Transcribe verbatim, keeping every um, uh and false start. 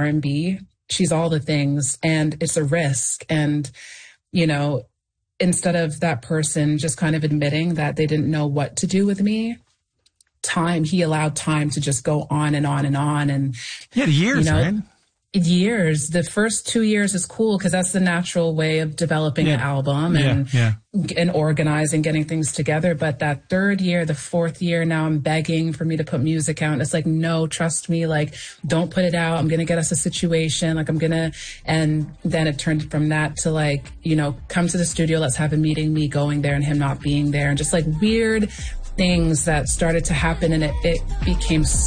and B. She's all the things, and it's a risk. And, you know, instead of that person just kind of admitting that they didn't know what to do with me, time, he allowed time to just go on and on and on. And yeah, years, you know, right? Years. The first two years is cool because that's the natural way of developing yeah. an album and yeah, yeah. and organizing, getting things together. But that third year, the fourth year, now I'm begging for me to put music out. And it's like, no, trust me, like, don't put it out. I'm going to get us a situation. Like, I'm going to, and then it turned from that to like, you know, come to the studio, let's have a meeting, me going there and him not being there, and just like weird things that started to happen. And it, it became